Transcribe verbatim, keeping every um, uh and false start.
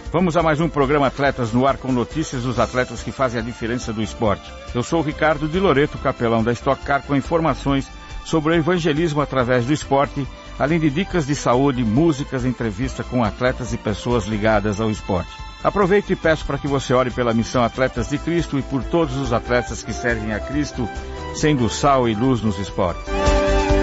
Vamos a mais um programa Atletas no Ar com notícias dos atletas que fazem a diferença do esporte. Eu sou o Ricardo de Loreto, capelão da Stock Car, com informações sobre o evangelismo através do esporte, além de dicas de saúde, músicas, entrevista com atletas e pessoas ligadas ao esporte. Aproveito e peço para que você ore pela missão Atletas de Cristo e por todos os atletas que servem a Cristo, sendo sal e luz nos esportes.